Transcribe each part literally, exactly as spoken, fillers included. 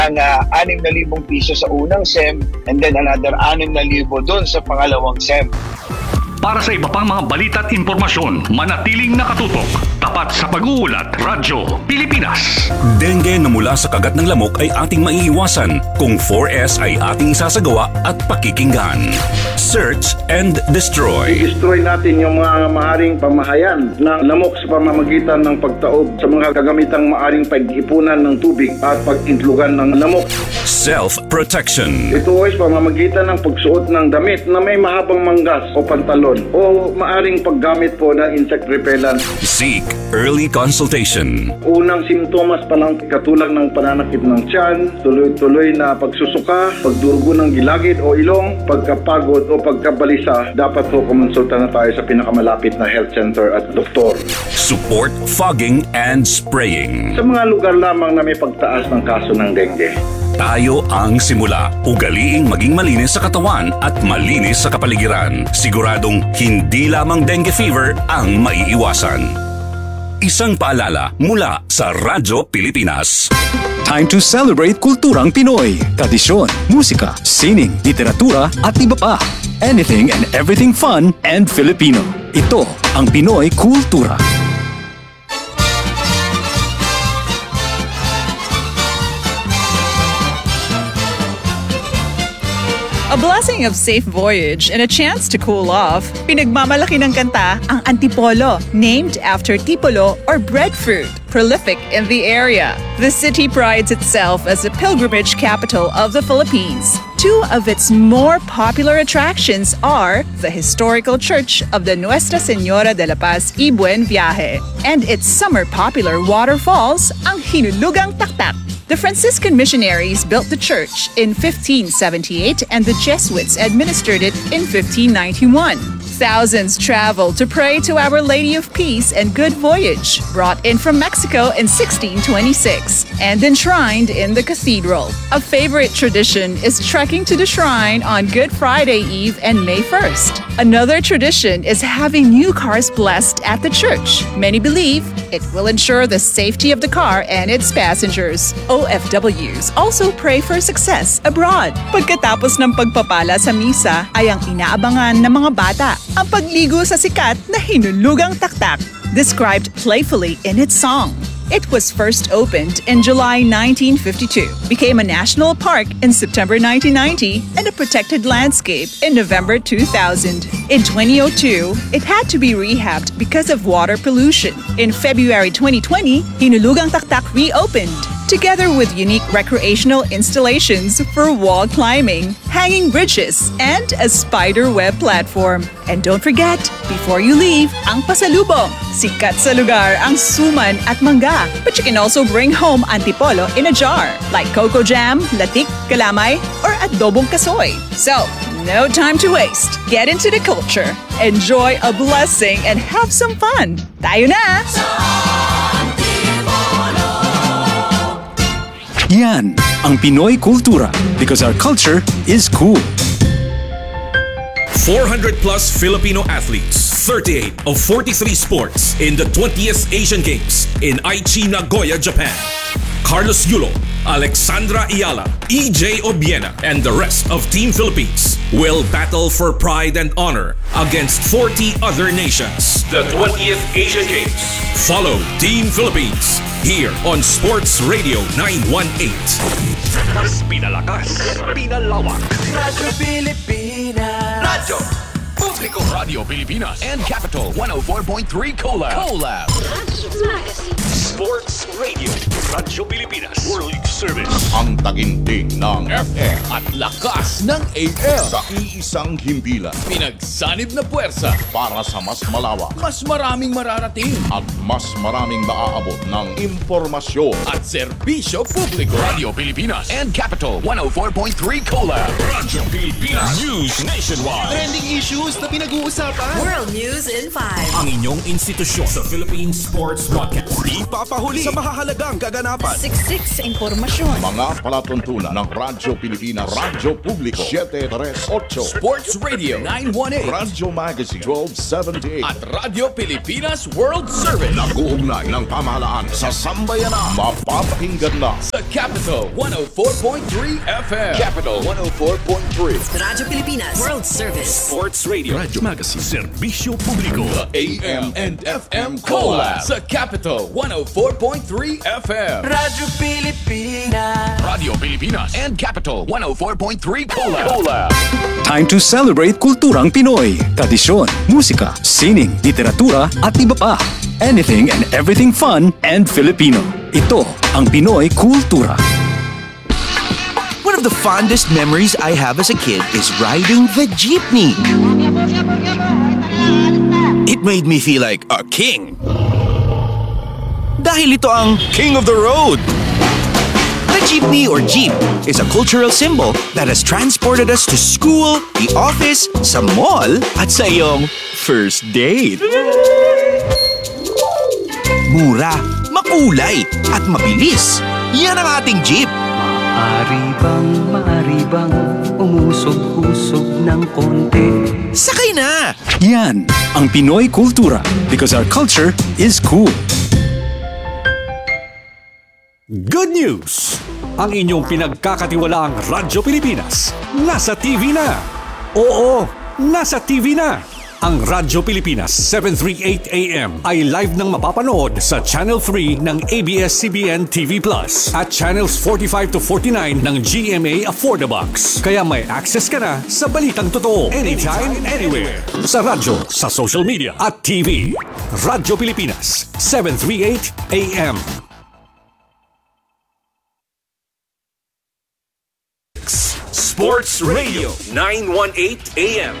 ang uh, anim na libong piso sa unang S E M and then another anim na libo doon sa pangalawang S E M. Para sa iba pang mga balita at impormasyon, manatiling nakatutok. Tapat sa pag-uulat, Radyo Pilipinas. Dengue na mula sa kagat ng lamok ay ating maiiwasan kung four S ay ating isasagawa at pakikinggan. Search and destroy. I-destroy natin yung mga maaaring pamahayan ng lamok sa pamamagitan ng pagtaob sa mga gagamitang maaaring pag-ipunan ng tubig at pag-intlugan ng lamok. Self-protection. Ito ay sa pamamagitan ng pagsuot ng damit na may mahabang manggas o pantalon o maaring paggamit po ng insect repellent. Seek early consultation. Unang simptomas pa lang katulad ng pananakit ng tiyan, tuloy-tuloy na pagsusuka, pagdurugo ng gilagid o ilong, pagkapagod o pagkabalisa, dapat po kumonsulta na tayo sa pinakamalapit na health center at doktor. Support fogging and spraying. Sa mga lugar lamang na may pagtaas ng kaso ng dengue, tayo ang simula. Ugaliing maging malinis sa katawan at malinis sa kapaligiran. Siguradong hindi lamang dengue fever ang maiiwasan. Isang paalala mula sa Radyo Pilipinas. Time to celebrate kulturang Pinoy. Tradisyon, musika, sining, literatura at iba pa. Anything and everything fun and Filipino. Ito ang Pinoy Kultura. A blessing of safe voyage and a chance to cool off, pinagmamalaki ng kanta ang Antipolo, named after tipolo or breadfruit, prolific in the area. The city prides itself as the pilgrimage capital of the Philippines. Two of its more popular attractions are the historical church of the Nuestra Señora de la Paz y Buen Viaje and its summer popular waterfalls, ang Hinulugang Taktak. The Franciscan missionaries built the church in fifteen seventy-eight and the Jesuits administered it in fifteen ninety-one. Thousands traveled to pray to Our Lady of Peace and Good Voyage, brought in from Mexico in sixteen twenty-six and enshrined in the cathedral. A favorite tradition is trekking to the shrine on Good Friday Eve and May first. Another tradition is having new cars blessed at the church. Many believe it will ensure the safety of the car and its passengers. O F Ws also pray for success abroad. Pagkatapos ng pagpapala sa misa ay ang inaabangan ng mga bata ang pagligo sa sikat na Hinulugang Taktak, described playfully in its song. It was first opened in July nineteen fifty-two, became a national park in September nineteen ninety, and a protected landscape in November two thousand. In twenty oh two, it had to be rehabbed because of water pollution. In February twenty twenty, Hinulugang Taktak reopened, together with unique recreational installations for wall climbing, hanging bridges, and a spider web platform. And don't forget, before you leave, ang pasalubong. Sikat sa lugar ang suman at mangga. But you can also bring home antipolo in a jar, like cocoa jam, latik, kalamay, or adobong kasoy. So, no time to waste. Get into the culture, enjoy a blessing, and have some fun. Tayo na! Yan ang Pinoy Kultura, because our culture is cool. four hundred plus Filipino athletes, thirty-eight of forty-three sports in the twentieth Asian Games in Aichi, Nagoya, Japan. Carlos Yulo, Alexandra Ayala, E J Obiena, and the rest of Team Philippines will battle for pride and honor against forty other nations. The twentieth Asian Games. Follow Team Philippines here on Sports Radio nine one eight. Mas pinalakas, pinalawak. Radyo Pilipinas. Radyo Publiko. Radio Pilipinas and Capital one oh four point three Collab. Collab. Sports Radio. Radyo Pilipinas. World Service. Ang taginting ng F M At lakas ng A M. sa iisang himpilan Pinagsanib na puwersa. para sa mas malawak Mas maraming mararating. at mas maraming maaabot ng impormasyon. At serbisyo publiko. Radio Pilipinas and Capital one oh four point three Collab. Radyo Pilipinas. News nationwide. Trending issues, news na pinag-uusapan. World News in five. Ang inyong institusyon sa Philippine Sports Broadcast. Ipapahuli sa mahahalagang kaganapan. Siksik sa impormasyon. Mga palatuntunan ng Radyo Pilipinas, Radyo Publiko, seven three eight. Sports Radio nine one eight. Radyo Magazine, twelve seventy-eight. At Radyo Pilipinas World Service. Nag-uugnay ng pamahalaan sa sambayanan. Mapapakinggan na Sa Capital one oh four point three F M. Capital one oh four point three. Radyo Pilipinas World Service. Sports Radio, Radyo Magazine, Serbisyo Publiko. The A M and F M Collab. Sa Capital one oh four point three F M. Radyo Pilipinas. Radio Pilipinas and Capital one oh four point three Collab. Collab. Time to celebrate kulturang Pinoy. Tradisyon, musika, sining, literatura at iba pa. Anything and everything fun and Filipino. Ito ang Pinoy Kultura. One of the fondest memories I have as a kid is riding the jeepney. It made me feel like a king. Dahil ito ang King of the Road. The jeepney or jeep is a cultural symbol that has transported us to school, the office, sa mall, at sa iyong first date. Mura, makulay, at mabilis. Yan ang ating jeep. Maari bang, maari bang umusog-usog ng konti? Sakay na! Yan ang Pinoy Kultura because our culture is cool. Good news! Ang inyong pinagkakatiwalaang Radyo Pilipinas nasa T V na. Oo, nasa T V na. Ang Radyo Pilipinas seven thirty-eight A M ay live nang mapapanood sa Channel three ng A B S C B N T V Plus at Channels forty-five to forty-nine ng G M A Affordabox. Kaya may access ka na sa balitang totoo anytime, anywhere. Sa radyo, sa social media at T V. Radyo Pilipinas seven thirty-eight A M. Sports Radio nine eighteen A M.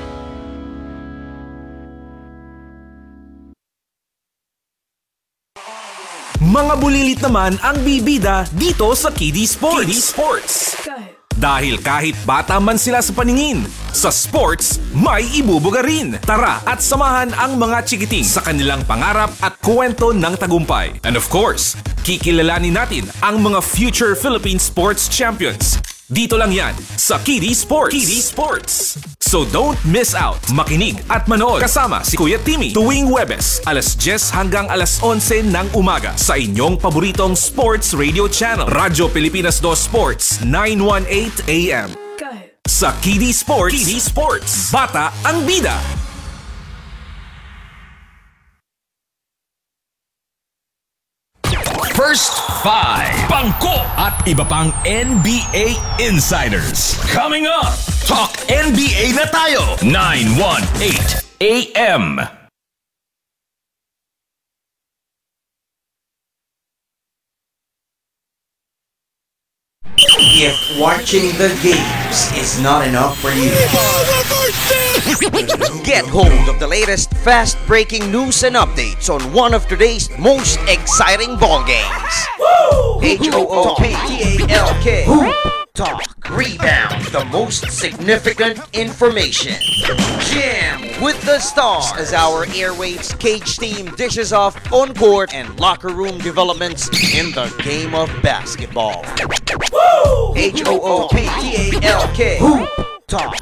Mga bulilit naman ang bibida dito sa Kiddy Sports. Kiddy Sports. Dahil kahit bata man sila sa paningin, sa sports may ibubuga rin. Tara at samahan ang mga chikiting sa kanilang pangarap at kwento ng tagumpay. And of course, kikilalanin natin ang mga future Philippine sports champions. Dito lang yan sa Kiddy Sports. Kiddy Sports. So don't miss out. Makinig at manood kasama si Kuya Timmy tuwing Huwebes, alas diyes hanggang alas onse ng umaga sa inyong paboritong sports radio channel. Radyo Pilipinas two Sports nine eighteen A M. Sa Kiddy Sports. Kiddy Sports. Bata ang bida. First Five, Bangko at iba pang N B A insiders. Coming up, Talk N B A na tayo. nine eighteen A M. If watching the games is not enough for you, get hold of the latest fast-breaking news and updates on one of today's most exciting ball games. H O O K T A L K. Talk. Rebound. The most significant information. Jam with the stars as our airwaves cage team dishes off on-court and locker room developments in the game of basketball. H O O K T A L K. Talk.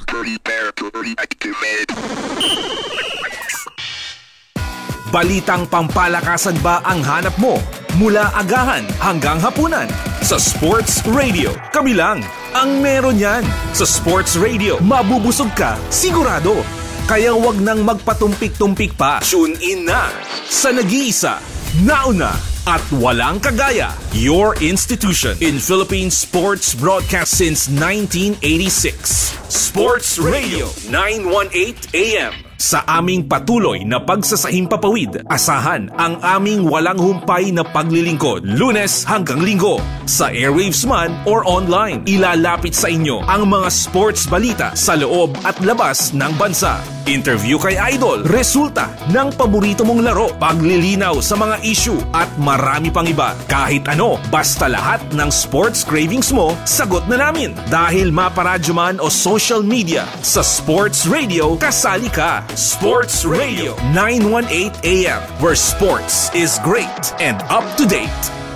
Balitang pampalakasan ba ang hanap mo? Mula agahan hanggang hapunan. Sa Sports Radio, kami lang ang meron yan. Sa Sports Radio, mabubusog ka, sigurado. Kaya wag nang magpatumpik-tumpik pa. Tune in na sa nag-iisa, nauna, at walang kagaya. Your institution in Philippine sports broadcast since nineteen eighty-six. Sports Radio nine eighteen A M. Sa aming patuloy na pagsasahimpapawid, asahan ang aming walang humpay na paglilingkod, Lunes hanggang Linggo. Sa airwaves man or online, ilalapit sa inyo ang mga sports balita sa loob at labas ng bansa. interview kay Idol, resulta ng paborito mong laro, paglilinaw sa mga issue at marami pang iba. Kahit ano, basta lahat ng sports cravings mo, sagot na namin. Dahil maparadyo man o social media, sa Sports Radio, kasali ka. Sports Radio nine eighteen A M, where sports is great and up to date.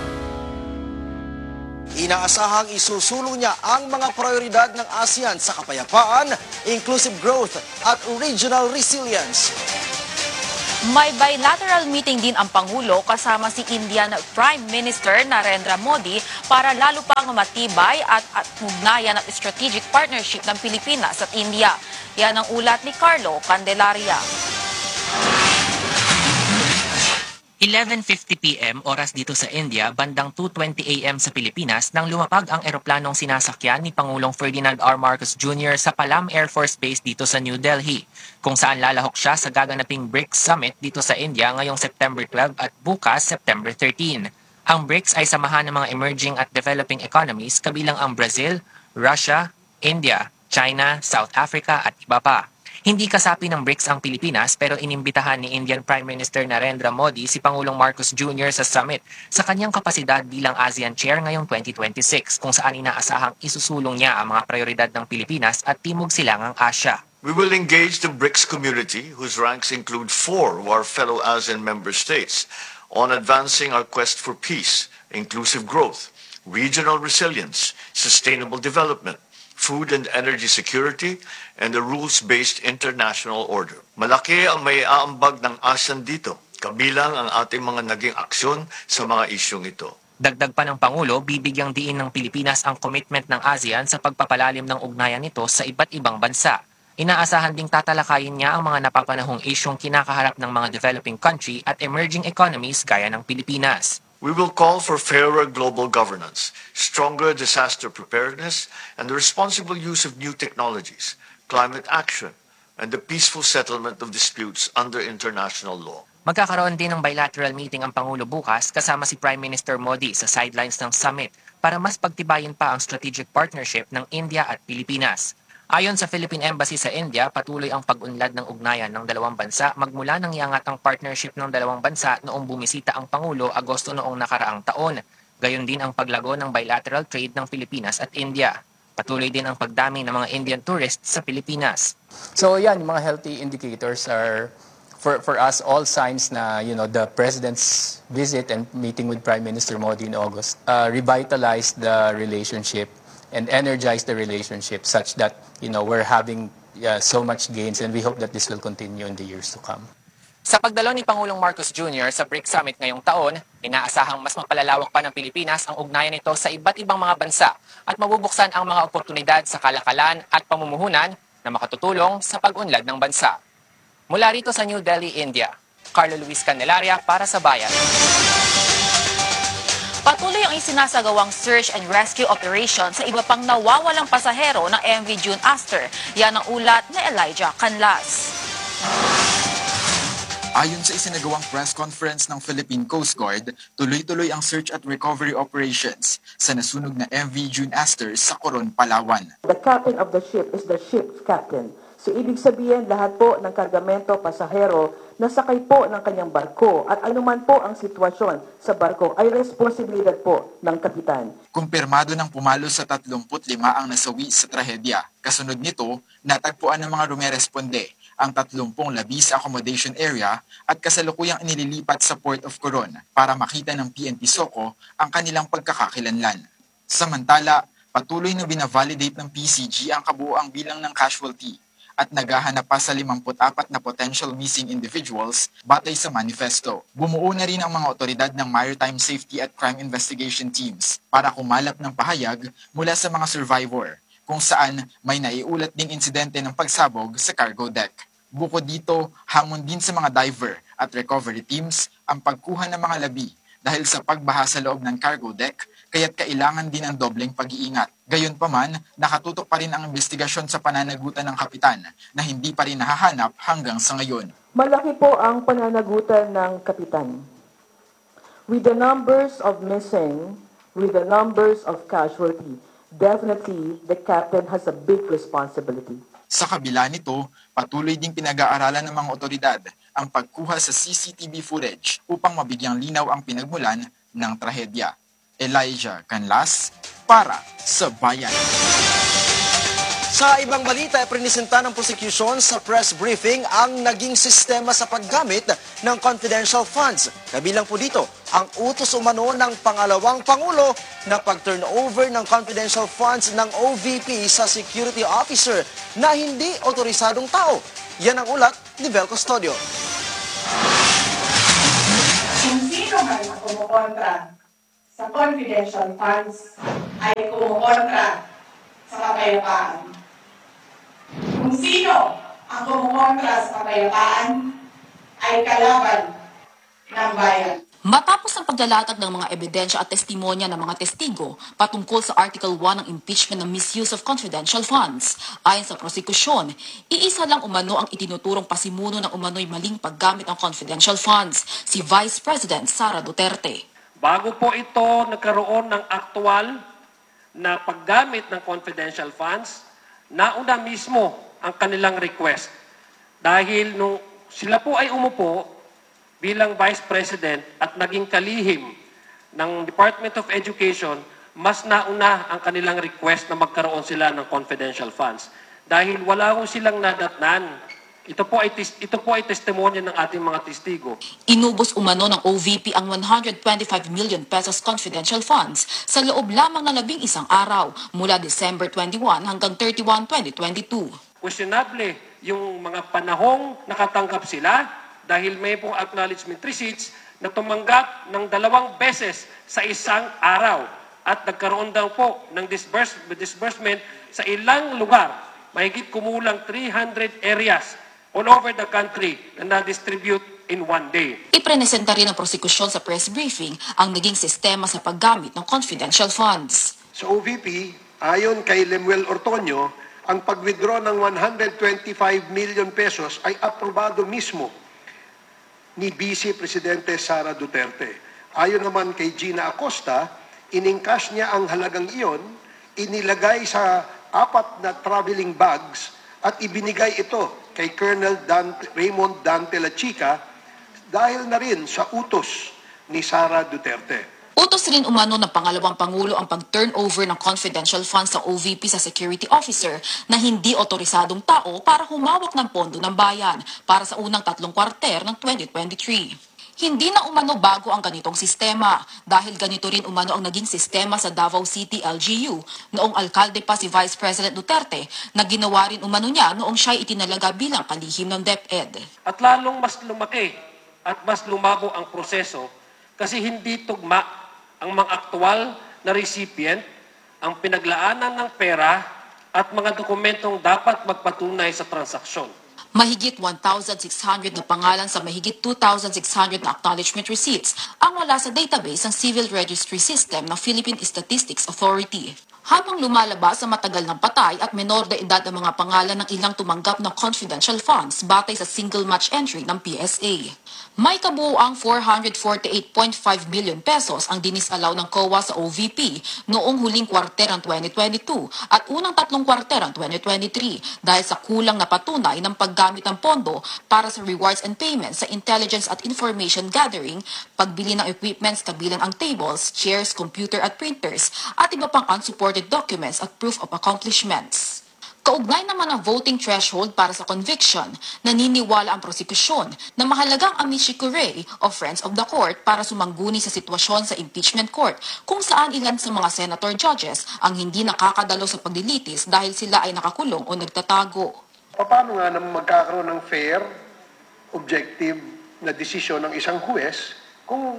Inaasahang isusulong niya ang mga prioridad ng ASEAN sa kapayapaan, inclusive growth at regional resilience. May bilateral meeting din ang Pangulo kasama si Indian Prime Minister Narendra Modi para lalo pang matibay at, at ugnayan at strategic partnership ng Pilipinas at India. Yan ang ulat ni Carlo Candelaria. eleven fifty p m oras dito sa India, bandang two twenty a m sa Pilipinas nang lumapag ang eroplanong sinasakyan ni Pangulong Ferdinand R. Marcos Junior sa Palam Air Force Base dito sa New Delhi, kung saan lalahok siya sa gaganaping BRICS Summit dito sa India ngayong September twelve at bukas September thirteen. Ang BRICS ay samahan ng mga emerging at developing economies kabilang ang Brazil, Russia, India, China, South Africa at iba pa. Hindi kasapi ng BRICS ang Pilipinas pero inimbitahan ni Indian Prime Minister Narendra Modi si Pangulong Marcos Junior sa summit sa kanyang kapasidad bilang ASEAN Chair ngayong twenty twenty-six, kung saan inaasahang isusulong niya ang mga prioridad ng Pilipinas at Timog Silangang Asya. We will engage the BRICS community, whose ranks include four of our fellow ASEAN member states, on advancing our quest for peace, inclusive growth, regional resilience, sustainable development, food and energy security, and the rules-based international order. Malaki ang may aambag ng ASEAN dito, kabilang ang ating mga naging aksyon sa mga isyong ito. Dagdag pa ng Pangulo, bibigyang diin ng Pilipinas ang commitment ng ASEAN sa pagpapalalim ng ugnayan nito sa iba't ibang bansa. Inaasahan ding tatalakayin niya ang mga napapanahong isyong kinakaharap ng mga developing country at emerging economies gaya ng Pilipinas. We will call for fairer global governance, stronger disaster preparedness, and the responsible use of new technologies, climate action, and the peaceful settlement of disputes under international law. Magkakaroon din ng bilateral meeting ang Pangulo bukas kasama si Prime Minister Modi sa sidelines ng summit para mas pagtibayin pa ang strategic partnership ng India at Pilipinas. Ayon sa Philippine Embassy sa India, patuloy ang pag-unlad ng ugnayan ng dalawang bansa magmula nang iangat ang partnership ng dalawang bansa noong bumisita ang Pangulo Agosto noong nakaraang taon. Gayon din ang paglago ng bilateral trade ng Pilipinas at India. Patuloy din ang pagdami ng mga Indian tourists sa Pilipinas. So yan, yung mga healthy indicators are for for us all signs na, you know, the President's visit and meeting with Prime Minister Modi in August uh, revitalized the relationship and energize the relationship such that, you know, we're having uh, so much gains, and we hope that this will continue in the years to come. Sa pagdalo ni Pangulong Marcos Junior sa BRICS Summit ngayong taon, inaasahang mas mapalalawak pa ng Pilipinas ang ugnayan nito sa iba't ibang mga bansa at mabubuksan ang mga oportunidad sa kalakalan at pamumuhunan na makatutulong sa pag-unlad ng bansa. Mula rito sa New Delhi, India, Carlo Luis Candelaria para sa Bayan. Patuloy ang isinasagawang search and rescue operation sa iba pang nawawalang pasahero ng M V June Aster. Yan ang ulat ni Elijah Canlas. Ayon sa isinagawang press conference ng Philippine Coast Guard, tuloy-tuloy ang search at recovery operations sa nasunog na M V June Aster sa Coron, Palawan. The captain of the ship is the ship's captain. So ibig sabihin lahat po ng kargamento, pasahero, nasakay po ng kanyang barko at anuman po ang sitwasyon sa barko ay responsibilidad po ng kapitan. Kumpirmado ng pumalo sa tatlumpu't lima ang nasawi sa trahedya. Kasunod nito, natagpuan ng mga rumeresponde ang tatlumpung labis accommodation area at kasalukuyang inililipat sa Port of Coron para makita ng P N P SOCO ang kanilang pagkakakilanlan. Samantala, patuloy na binavalidate ng P C G ang kabuuang bilang ng casualty at naghahanap pa sa limampu't apat na potential missing individuals batay sa manifesto. Bumuo na rin ang mga otoridad ng Maritime Safety at Crime Investigation Teams para kumalap ng pahayag mula sa mga survivor, kung saan may naiulat ding insidente ng pagsabog sa cargo deck. Bukod dito, hamon din sa mga diver at recovery teams ang pagkuha ng mga labi dahil sa pagbaha sa loob ng cargo deck, kaya't kailangan din ang dobleng pag-iingat. Gayunpaman, nakatutok pa rin ang investigasyon sa pananagutan ng kapitan na hindi pa rin nahahanap hanggang sa ngayon. Malaki po ang pananagutan ng kapitan. With the numbers of missing, with the numbers of casualty, definitely the captain has a big responsibility. Sa kabila nito, patuloy ding pinag-aaralan ng mga otoridad ang pagkuha sa C C T V footage upang mabigyang linaw ang pinagmulan ng trahedya. Elijah Canlas para sa Bayan. Sa ibang balita, prinisenta ng prosecution sa press briefing ang naging sistema sa paggamit ng confidential funds. Kabilang po dito ang utos umano ng pangalawang Pangulo na pag-turnover ng confidential funds ng O V P sa security officer na hindi otorisadong tao. Yan ang ulat ni Bel Custodio. Kung sino man ang kumukontra sa confidential funds ay kumukontra sa kapayapaan. Kung sino ang kumukontra sa kapayapaan ay kalaban ng bayan. Matapos ang paglalatag ng mga ebidensya at testimonya ng mga testigo patungkol sa Article one ng impeachment ng misuse of confidential funds, ayon sa prosekusyon, iisa lang umano ang itinuturong pasimuno ng umano'y maling paggamit ng confidential funds, si Vice President Sara Duterte. Bago po ito nagkaroon ng aktual na paggamit ng confidential funds, nauna mismo ang kanilang request. Dahil nung sila po ay umupo bilang Vice President at naging kalihim ng Department of Education, mas nauna ang kanilang request na magkaroon sila ng confidential funds. Dahil wala ko silang nadatnan. Ito po ay ito po ay testimonya ng ating mga testigo. Inubos umano ng O V P ang one hundred twenty-five million pesos confidential funds sa loob lamang ng labing isang araw mula December twenty-first hanggang thirty-first, twenty twenty-two. Questionable yung mga panahong nakatanggap sila dahil may pong acknowledgement receipts na tumanggap ng dalawang beses sa isang araw at nagkaroon daw po ng disburse, disbursement sa ilang lugar, mahigit kumulang three hundred areas all over the country na na-distribute in one day. Iprenesenta rin ng prosekusyon sa press briefing ang naging sistema sa paggamit ng confidential funds. Sa O V P, ayon kay Lemuel Ortoño, ang pag-withdraw ng one hundred twenty-five million pesos ay aprobado mismo ni Vice Presidente Sara Duterte. Ayon naman kay Gina Acosta, iningkas niya ang halagang iyon, inilagay sa apat na traveling bags at ibinigay ito kay Colonel Dante, Raymond Dante La Chica dahil na rin sa utos ni Sara Duterte. Utos rin umano ng pangalawang Pangulo ang pag-turnover ng confidential funds sa O V P sa security officer na hindi otorisadong tao para humawak ng pondo ng bayan para sa unang tatlong kwarter ng twenty twenty-three. Hindi na umano bago ang ganitong sistema dahil ganito rin umano ang naging sistema sa Davao City L G U noong alkalde pa si Vice President Duterte na ginawa rin umano niya noong siya'y itinalaga bilang kalihim ng DepEd. At lalong mas lumaki at mas lumabo ang proseso kasi hindi tugma ang mga aktual na recipient, ang pinaglaanan ng pera at mga dokumentong dapat magpatunay sa transaksyon. Mahigit one thousand six hundred na pangalan sa mahigit two thousand six hundred na acknowledgement receipts ang wala sa database ng Civil Registry System ng Philippine Statistics Authority. Habang lumalabas sa matagal ng patay at menor de edad ang mga pangalan ng ilang tumanggap ng confidential funds batay sa single match entry ng P S A. May kabuuang four hundred forty-eight point five billion pesos ang dinisalaw ng C O A sa O V P noong huling kwarter ng twenty twenty-two at unang tatlong kwarter ng twenty twenty-three dahil sa kulang na patunay ng paggamit ng pondo para sa rewards and payments sa intelligence at information gathering, pagbili ng equipments kabilang ang tables, chairs, computer at printers at iba pang unsupported documents at proof of accomplishments. Kaugnay naman ang voting threshold para sa conviction, naniniwala ang prosekusyon na mahalagang amici curiae o friends of the court para sumangguni sa sitwasyon sa impeachment court kung saan ilan sa mga senator judges ang hindi nakakadalo sa paglilitis dahil sila ay nakakulong o nagtatago. Paano nga naman magkakaroon ng fair, objective na desisyon ng isang huwes kung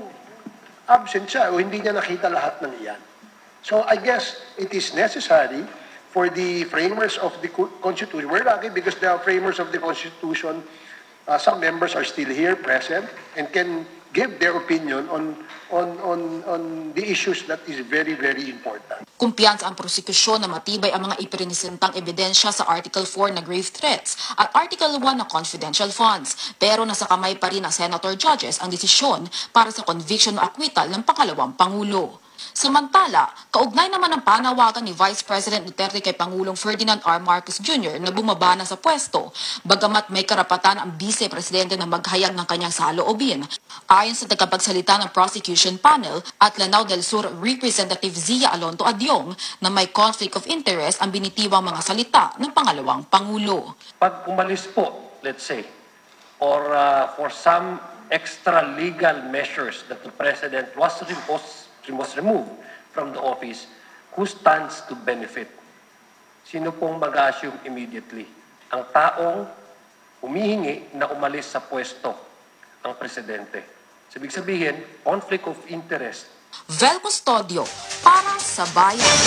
absent siya o hindi niya nakita lahat ng iyan? So I guess it is necessary for the framers of the Constitution. We're lucky because the framers of the Constitution, uh, some members are still here present and can give their opinion on on on on the issues that is very very important. Kumpiyansa ang prosekusyon na matibay ang mga iprinisentang ebidensya sa Article four na grave threats at Article one na confidential funds, pero nasa kamay pa rin ng senator judges ang desisyon para sa conviction o acquittal ng pangalawang Pangulo. Samantala, kaugnay naman ang panawagan ni Vice President Duterte kay Pangulong Ferdinand R. Marcos Junior na bumaba na sa pwesto, bagamat may karapatan ang Vice Presidente na maghayag ng kanyang saloobin. Ayon sa tagapagsalita ng prosecution panel at Lanao del Sur Representative Zia Alonto Adyong na may conflict of interest ang binitiwang mga salita ng pangalawang Pangulo. Pag umalis po, let's say, or uh, for some extra legal measures that the President was, was, was removed from the office, who stands to benefit? Sino pong mag-assume immediately? Ang taong humihingi na umalis sa pwesto, ang Presidente. So, ibig sabihin, conflict of interest. Vel Custodio para sa Bayan.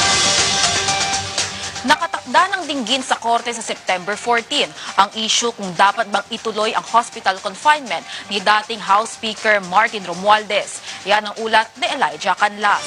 Nakatakda ng dinggin sa korte sa September fourteen ang issue kung dapat bang ituloy ang hospital confinement ni dating House Speaker Martin Romualdez. Yan ang ulat ni Elijah Canlas.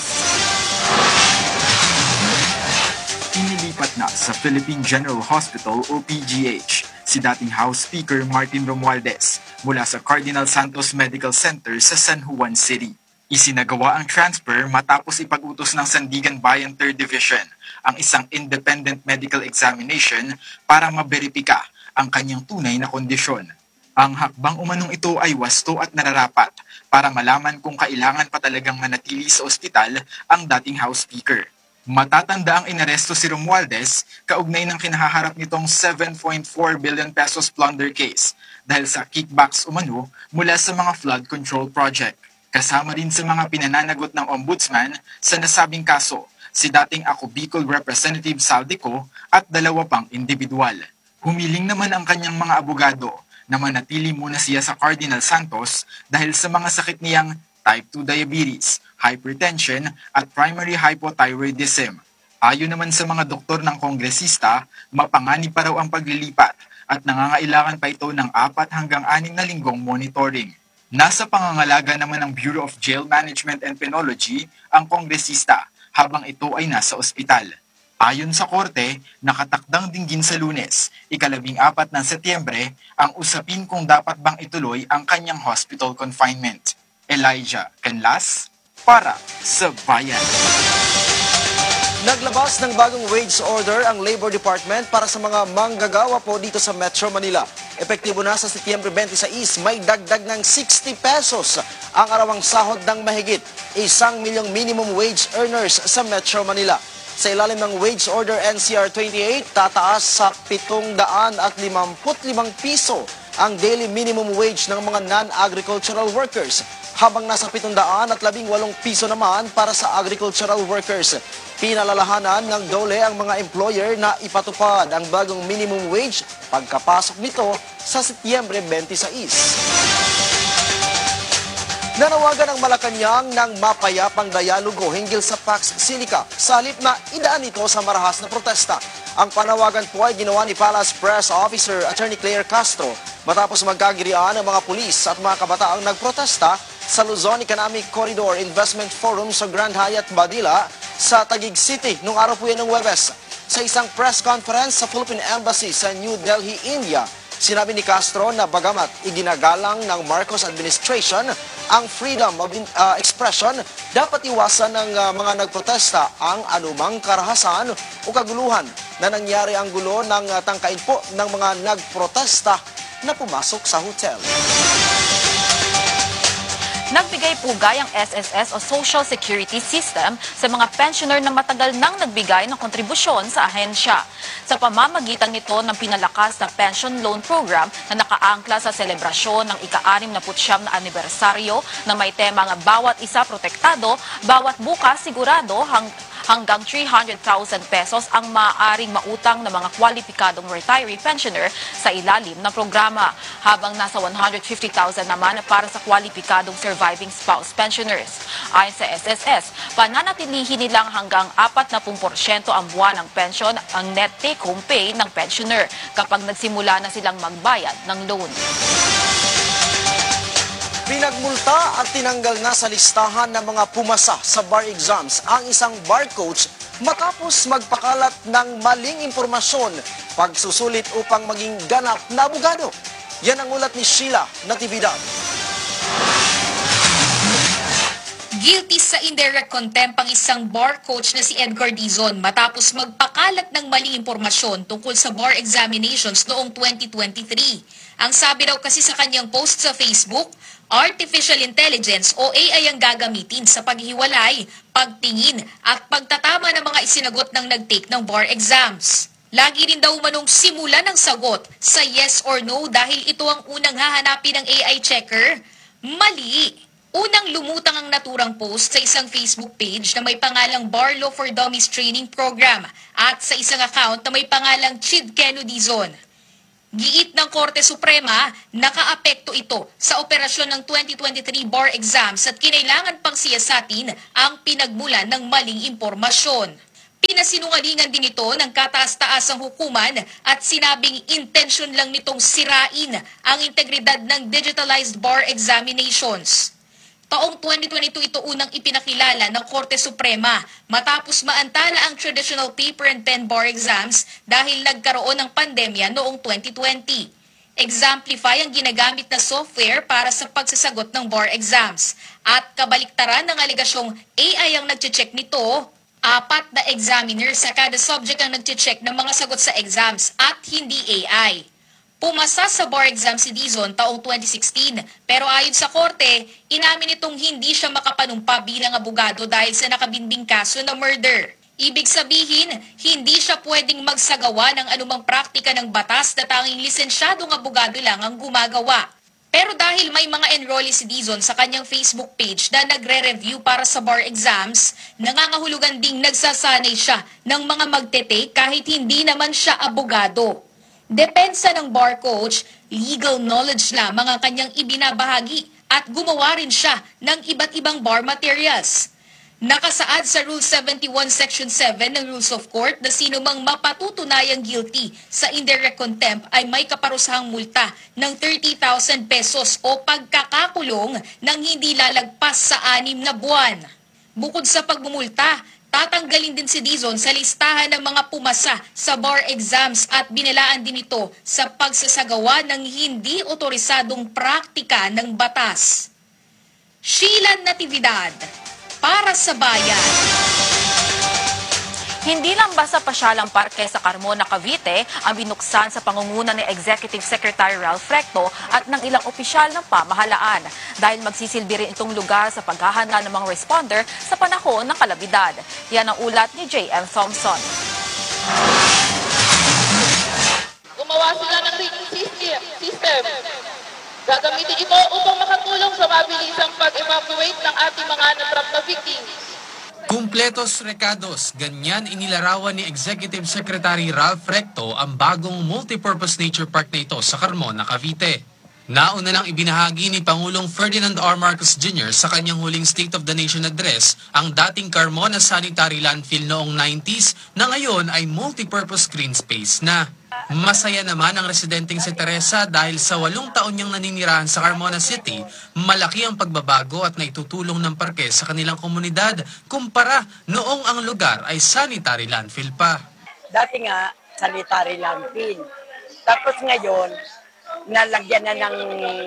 Inilipat na sa Philippine General Hospital o P G H si dating House Speaker Martin Romualdez mula sa Cardinal Santos Medical Center sa San Juan City. Isinagawa ang transfer matapos ipag-utos ng Sandigan Bayan third Division ang isang independent medical examination para maberipika ang kanyang tunay na kondisyon. Ang hakbang umanong ito ay wasto at nararapat para malaman kung kailangan pa talagang manatili sa ospital ang dating House Speaker. Matatanda ang inaresto si Romualdez kaugnay ng kinahaharap nitong seven point four billion pesos plunder case dahil sa kickbacks umano mula sa mga flood control project. Kasama rin sa mga pinananagot ng ombudsman sa nasabing kaso si dating Ako Bicol Representative Saldico at dalawa pang individual. Humiling naman ang kanyang mga abogado na manatili muna siya sa Cardinal Santos dahil sa mga sakit niyang type two diabetes, hypertension at primary hypothyroidism. Ayon naman sa mga doktor ng kongresista, mapanganib pa raw ang paglilipat at nangangailangan pa ito ng apat hanggang anim na linggong monitoring. Nasa pangangalaga naman ng Bureau of Jail Management and Penology ang kongresista habang ito ay nasa ospital. Ayon sa korte, nakatakdang dinggin sa Lunes, ikalabing apat ng Setyembre, ang usapin kung dapat bang ituloy ang kanyang hospital confinement. Elijah Canlas para sa Bayan. Naglabas ng bagong wage order ang Labor Department para sa mga manggagawa po dito sa Metro Manila. Epektibo na sa Setyembre twenty-six, may dagdag ng sixty pesos ang arawang sahod ng mahigit isang milyong minimum wage earners sa Metro Manila. Sa ilalim ng Wage Order N C R twenty-eight, tataas sa pitong daan at limampu't limang piso ang daily minimum wage ng mga non-agricultural workers, habang nasa pitong daan at labing walong piso naman para sa agricultural workers. Pinalalahanan ng D O L E ang mga employer na ipatupad ang bagong minimum wage pagkapasok nito sa Setyembre twenty-six. Nanawagan ang Malacanang ng mapayapang dialogo hinggil sa Pax Silica sa halip na idaan ito sa marahas na protesta. Ang panawagan po ay ginawa ni Palace Press Officer Attorney Claire Castro matapos magkagirian ng mga pulis at mga kabataang nagprotesta sa Luzon Economic Corridor Investment Forum sa Grand Hyatt Badilla sa Taguig City noong araw po yan ng Huwebes. Sa isang press conference sa Philippine Embassy sa New Delhi, India, sinabi ni Castro na bagamat iginagalang ng Marcos administration ang freedom of uh, expression, dapat iwasan ng uh, mga nagprotesta ang anumang karahasan o kaguluhan na nangyari ang gulo ng uh, tangkain po ng mga nagprotesta na pumasok sa hotel. Nagbigay pugay ang S S S o Social Security System sa mga pensioner na matagal nang nagbigay ng kontribusyon sa ahensya. Sa pamamagitan nito ng pinalakas na pension loan program na nakaangkla sa selebrasyon ng ika-anim na putsyam na anibersaryo na may temang bawat isa protektado, bawat bukas sigurado hang hanggang three hundred thousand pesos ang maaaring mautang ng mga kwalipikadong retiree pensioner sa ilalim ng programa, habang nasa one hundred fifty thousand naman para sa kwalipikadong surviving spouse pensioners. Ayon sa S S S, pananatilihin nilang hanggang forty percent ang buwan ng pension ang net take-home pay ng pensioner kapag nagsimula na silang magbayad ng loan. Pinagmulta at tinanggal na sa listahan ng mga pumasa sa bar exams ang isang bar coach matapos magpakalat ng maling impormasyon pagsusulit upang maging ganap na abogado. Yan ang ulat ni Sheila Natividad. Guilty sa indirect contempt ang isang bar coach na si Edgar Dizon matapos magpakalat ng maling impormasyon tungkol sa bar examinations noong twenty twenty-three. Ang sabi daw kasi sa kanyang post sa Facebook, Artificial Intelligence o A I ang gagamitin sa paghiwalay, pagtingin at pagtatama ng mga isinagot ng nag-take ng bar exams. Lagi rin daw manong simula ng sagot sa yes or no dahil ito ang unang hahanapin ng A I checker. Mali! Unang lumutang ang naturang post sa isang Facebook page na may pangalang Bar Law for Dummies Training Program at sa isang account na may pangalang Chid Kenu Dizon. Giit ng Korte Suprema, nakaapekto ito sa operasyon ng twenty twenty-three bar exams at kinailangan pang siyasatin ang pinagmulan ng maling impormasyon. Pinasinungalingan din ito ng kataas-taasang hukuman at sinabing intensyon lang nitong sirain ang integridad ng digitalized bar examinations. Taong twenty twenty-two ito unang ipinakilala ng Korte Suprema matapos maantala ang traditional paper and pen bar exams dahil nagkaroon ng pandemya noong twenty twenty. Exemplify ang ginagamit na software para sa pagsasagot ng bar exams at kabaliktaran ng alegasyong A I ang nagche-check nito, apat na examiner sa kada subject ang nagche-check ng mga sagot sa exams at hindi A I. Pumasa sa bar exam si Dizon taong twenty sixteen pero ayon sa korte, inamin itong hindi siya makapanumpa bilang abogado dahil sa nakabinbing kaso na murder. Ibig sabihin, hindi siya pwedeng magsagawa ng anumang praktika ng batas na tanging lisensyadong abogado lang ang gumagawa. Pero dahil may mga enrollee si Dizon sa kanyang Facebook page na nagre-review para sa bar exams, nangangahulugan ding nagsasanay siya ng mga magte-take kahit hindi naman siya abogado. Depensa ng bar coach, legal knowledge lamang ang kanyang ibinabahagi at gumawa rin siya ng iba't ibang bar materials. Nakasaad sa Rule seventy-one Section seven ng Rules of Court na sino mang mapatutunayang guilty sa indirect contempt ay may kaparusahang multa ng thirty thousand pesos o pagkakakulong ng hindi lalagpas sa anim na buwan. Bukod sa pagmumulta, tatanggalin din si Dizon sa listahan ng mga pumasa sa bar exams at binilaan din ito sa pagsasagawa ng hindi otorisadong praktika ng batas. Sheila Natividad, para sa Bayan. Hindi lang basta pasyalang parke sa Carmona, Cavite ang binuksan sa pangunguna ni Executive Secretary Ralph Recto at ng ilang opisyal ng pamahalaan dahil magsisilbi rin itong lugar sa paghahanda ng mga responder sa panahon ng kalabidad. Yan ang ulat ni J M Thompson. Gumawa sila ng rigging system. Gagamitin ito upang makatulong sa mabilisang pag-evacuate ng ating mga natrap na victims. Kumpletos Recados, ganyan inilarawan ni Executive Secretary Ralph Recto ang bagong multipurpose nature park na ito sa Carmona, Cavite. Nauna lang ibinahagi ni Pangulong Ferdinand R. Marcos Junior sa kanyang huling State of the Nation address ang dating Carmona Sanitary Landfill noong nineties na ngayon ay multipurpose green space na. Masaya naman ang residenteng si Teresa dahil sa walong taon niyang naninirahan sa Carmona City, malaki ang pagbabago at naitutulong ng parke sa kanilang komunidad kumpara noong ang lugar ay sanitary landfill pa. Dati nga, sanitary landfill. Tapos ngayon, nalagyan na ng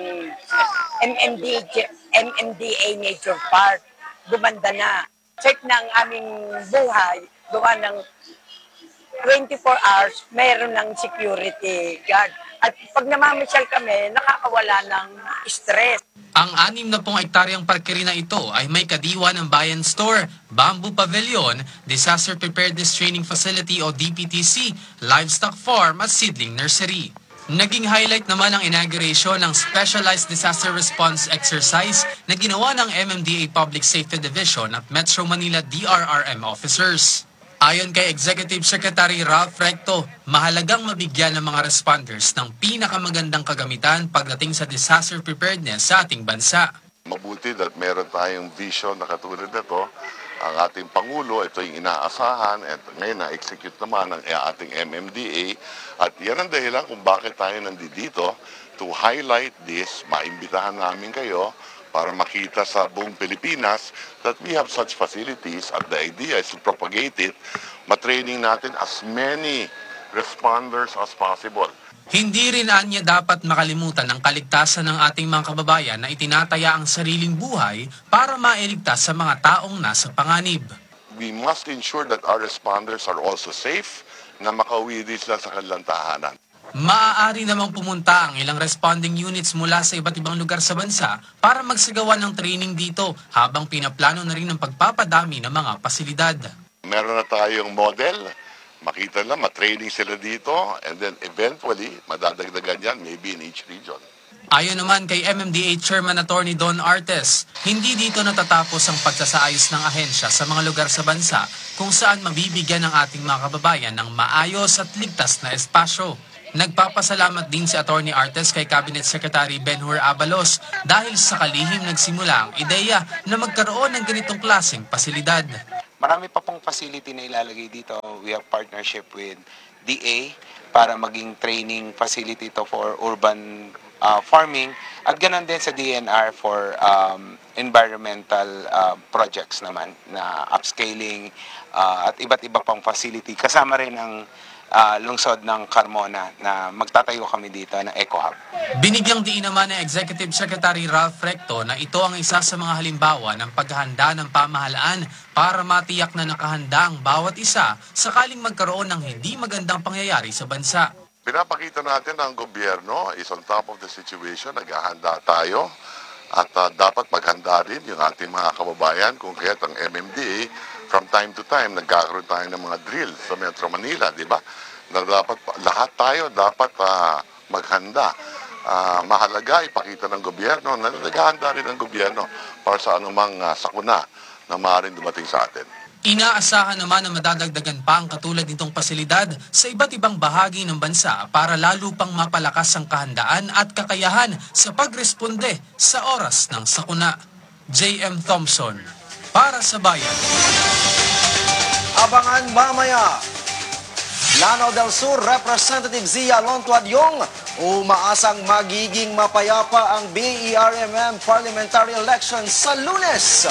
M M D, M M D A Nature Park. Gumanda na. Check na ang aming buhay. Gawa ng twenty-four hours, mayroon ng security guard. At pag namamasyal kami, nakakawala ng stress. Ang anim na pong hektaryang parke na ito ay may kadiwa ng Bayan Store, Bamboo Pavilion, Disaster Preparedness Training Facility o D P T C, Livestock Farm at Seedling Nursery. Naging highlight naman ang inauguration ng Specialized Disaster Response Exercise na ginawa ng M M D A Public Safety Division at Metro Manila D R R M officers. Ayon kay Executive Secretary Ralph Recto, mahalagang mabigyan ng mga responders ng pinakamagandang kagamitan pagdating sa disaster preparedness sa ating bansa. Mabuti that meron tayong vision na katulad na to. Ang ating Pangulo, ito yung inaasahan at ngayon na-execute naman ng ating M M D A. At yan ang dahilan kung bakit tayo nandito to highlight this, maimbitahan namin kayo para makita sa buong Pilipinas that we have such facilities at the idea is to propagate it, matraining natin as many responders as possible. Hindi rin anya dapat makalimutan ang kaligtasan ng ating mga kababayan na itinataya ang sariling buhay para mailigtas sa mga taong nasa panganib. We must ensure that our responders are also safe na makauwi din sila sa kanilang tahanan. Maaari namang pumunta ang ilang responding units mula sa iba't ibang lugar sa bansa para magsagawa ng training dito habang pinaplano na rin ang pagpapadami ng mga pasilidad. Meron na tayong model, makita na, matraining sila dito, and then eventually, madadagdagan yan, maybe in each region. Ayon naman kay M M D A Chairman Attorney Don Artes, hindi dito natatapos ang pagsasaayos ng ahensya sa mga lugar sa bansa kung saan mabibigyan ng ating mga kababayan ng maayos at ligtas na espasyo. Nagpapasalamat din si Attorney Artes kay Cabinet Secretary Benhur Abalos dahil sa kalihim nagsimula ang ideya na magkaroon ng ganitong klaseng pasilidad. Marami pa pong facility na ilalagay dito. We have partnership with D A para maging training facility to for urban uh, farming at ganon din sa D N R for um, environmental uh, projects naman na upscaling uh, at iba't iba pang facility. Kasama rin ang Uh, lungsod ng Carmona na magtatayo kami dito ng Eco Hub. Binigyang diin naman ng Executive Secretary Ralph Recto na ito ang isa sa mga halimbawa ng paghahanda ng pamahalaan para matiyak na nakahanda ang bawat isa sakaling magkaroon ng hindi magandang pangyayari sa bansa. Pinapakita natin na ang gobyerno is on top of the situation, naghahanda tayo at uh, dapat maghanda rin yung ating mga kababayan kung kaya't ang M M D A from time to time, nagkakaroon tayo ng mga drill sa Metro Manila, di ba? Na dapat, lahat tayo dapat uh, maghanda. Uh, mahalaga, ipakita ng gobyerno na naghahanda rin ang gobyerno para sa anumang uh, sakuna na maaaring dumating sa atin. Inaasahan naman na madadagdagan pa ang katulad nitong pasilidad sa iba't ibang bahagi ng bansa para lalo pang mapalakas ang kahandaan at kakayahan sa pagresponde sa oras ng sakuna. J M Thompson, para sa Bayan. Abangan mamaya. Lanao del Sur Representative Zia Lonto Adyong umaasang magiging mapayapa ang B E R M M parliamentary election sa Lunes.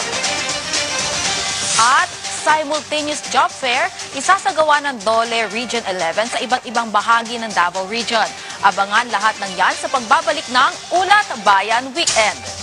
At simultaneous job fair, isasagawa ng Dole Region eleven sa iba't ibang bahagi ng Davao Region. Abangan lahat ng yan sa pagbabalik ng Ulat Bayan Weekend.